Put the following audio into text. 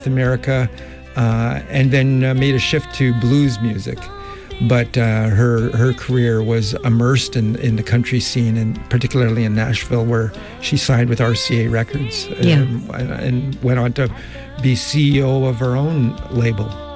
America, and then made a shift to blues music. But her career was immersed in the country scene, and particularly in Nashville, where she signed with RCA Records and went on to be CEO of her own label.